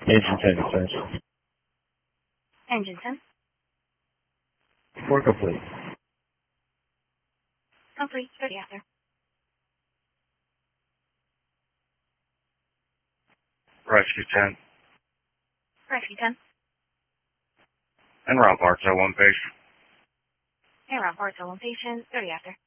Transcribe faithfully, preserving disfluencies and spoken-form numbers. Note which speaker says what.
Speaker 1: Engine ten, sir.
Speaker 2: Engine ten.
Speaker 1: Report complete.
Speaker 2: Complete. thirty after.
Speaker 3: Rescue ten.
Speaker 2: Rescue ten.
Speaker 3: En route parts at one base.
Speaker 2: En route parts at one patient. thirty after.